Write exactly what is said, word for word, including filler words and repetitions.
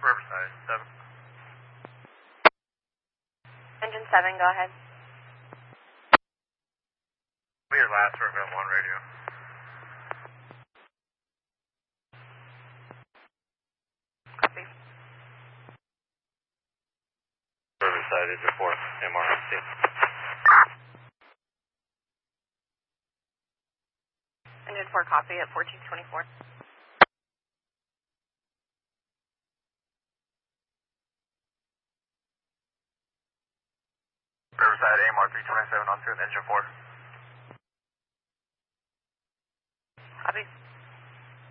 Riverside, seven. Engine seven, go ahead. Be your last for event one radio. Copy. Riverside, engine four, M R S T. Engine four, copy at fourteen twenty-four. Riverside, A M R three twenty-seven on two, engine four. Copy.